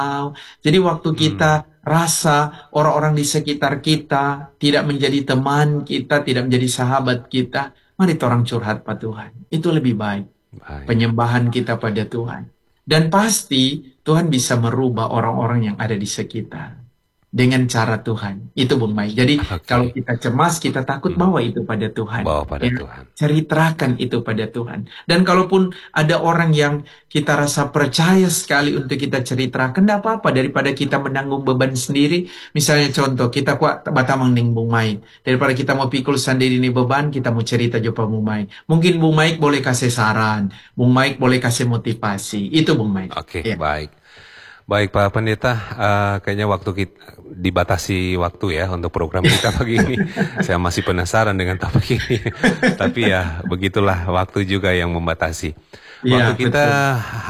Jadi waktu kita Hmm. rasa orang-orang di sekitar kita tidak menjadi teman kita, tidak menjadi sahabat kita, mari orang curhat pada Tuhan. Itu lebih baik. Baik. Penyembahan kita pada Tuhan. Dan pasti Tuhan bisa merubah orang-orang yang ada di sekitar dengan cara Tuhan. Itu Bung Mai. Jadi kalau Oke. kita cemas, kita takut Hmm. bawa itu pada Tuhan. Bawa pada Ya, Tuhan. ceritakan itu pada Tuhan. Dan kalaupun ada orang yang kita rasa percaya sekali untuk kita ceritakan, tidak apa-apa daripada kita menanggung beban sendiri. Misalnya contoh, kita kuat batamang ning Bung Mai. Daripada kita mau pikul sendiri ini beban, kita mau cerita juga Bung Mai. Mungkin Bung Mai boleh kasih saran, Bung Mai boleh kasih motivasi. Itu Bung Mai. Oke, Ya. baik. Baik Pak Pendeta, kayaknya waktu kita dibatasi waktu ya untuk program kita pagi ini. Saya masih penasaran dengan topik ini. Tapi ya begitulah waktu juga yang membatasi. Iya, Waktu kita betul.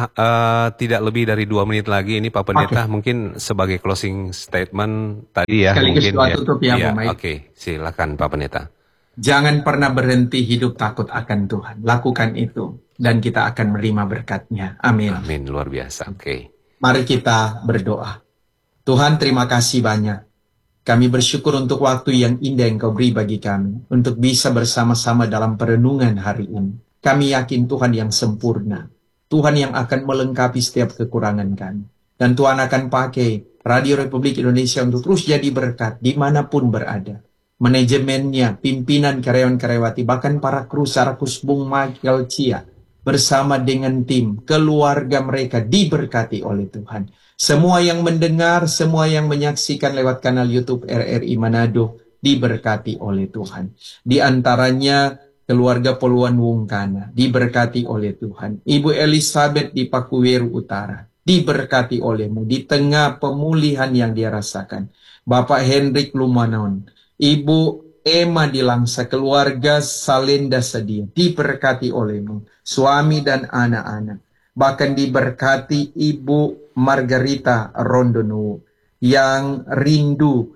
tidak lebih dari 2 menit lagi ini Pak Pendeta, Oke. mungkin sebagai closing statement tadi ya Sekaligus mungkin doa ya. tutup ya, Ya, Bung Mai. oke. Silakan Pak Pendeta. Jangan pernah berhenti hidup takut akan Tuhan. Lakukan itu. Dan kita akan menerima berkatnya. Amin. Amin, luar biasa. Oke. Mari kita berdoa. Tuhan, terima kasih banyak. Kami bersyukur untuk waktu yang indah yang kau beri bagi kami. Untuk bisa bersama-sama dalam perenungan hari ini. Kami yakin Tuhan yang sempurna. Tuhan yang akan melengkapi setiap kekurangan kami. Dan Tuhan akan pakai Radio Republik Indonesia untuk terus jadi berkat dimanapun berada. Manajemennya, pimpinan karyawan-karyawati, bahkan para kru Sarakus Bung Michael Chia, bersama dengan tim, keluarga mereka diberkati oleh Tuhan. Semua yang mendengar, semua yang menyaksikan lewat kanal YouTube RRI Manado, diberkati oleh Tuhan. Di antaranya keluarga Poluan Wungkana, diberkati oleh Tuhan. Ibu Elizabeth di Pakuweru Utara, diberkati olehmu di tengah pemulihan yang dia rasakan. Bapak Hendrik Lumanon, Ibu Emma di Langsa, keluarga Salenda Sedia, diberkati olehmu, suami dan anak-anak. Bahkan diberkati Ibu Margarita Rondono yang rindu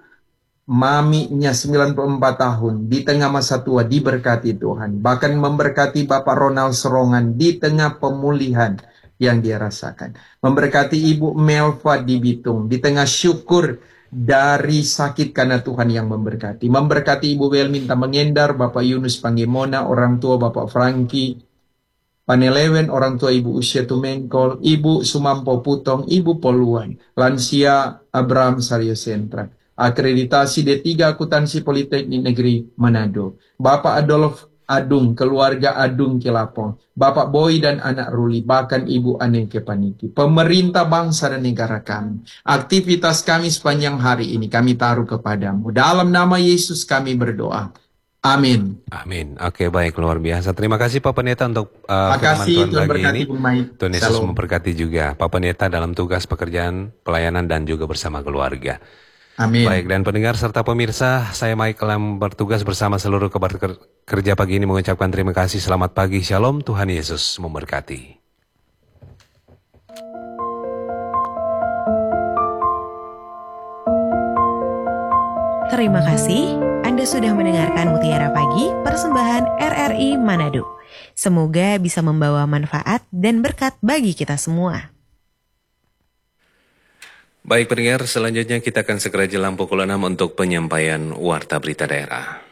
maminya 94 tahun di tengah masa tua, diberkati Tuhan. Bahkan memberkati Bapak Ronald Serongan di tengah pemulihan yang dia rasakan. Memberkati Ibu Melva di Bitung di tengah syukur dari sakit karena Tuhan yang memberkati. Memberkati Ibu Welminta Mengendar, Bapak Yunus Panggimona, orang tua Bapak Franky Panelewen, orang tua Ibu Usia Tumengkol, Ibu Sumampo Putong, Ibu Poluan, Lansia Abraham Saryo Sentra, akreditasi D3 Akuntansi Politeknik Negeri Manado, Bapak Adolf Adung, keluarga Adung Kilapong, Bapak Boy dan anak Ruli, bahkan Ibu Aneke Paniki, pemerintah bangsa dan negara kami, aktivitas kami sepanjang hari ini kami taruh kepadamu. Dalam nama Yesus kami berdoa. Amin. Amin. Oke, baik, luar biasa. Terima kasih Pak Pendeta untuk firman Makasih, Tuhan Tuhan pagi berkati ini. Bung Mai. Tuhan Yesus Shalom. memberkati juga Pak Pendeta dalam tugas pekerjaan, pelayanan, dan juga bersama keluarga. Baik, Amin. dan pendengar serta pemirsa, saya Michael yang bertugas bersama seluruh kerja pagi ini mengucapkan terima kasih. Selamat pagi, Shalom, Tuhan Yesus memberkati. Terima kasih Anda sudah mendengarkan Mutiara Pagi persembahan RRI Manado. Semoga bisa membawa manfaat dan berkat bagi kita semua. Baik pendengar, selanjutnya kita akan segera jelang pukul 6 untuk penyampaian Warta Berita Daerah.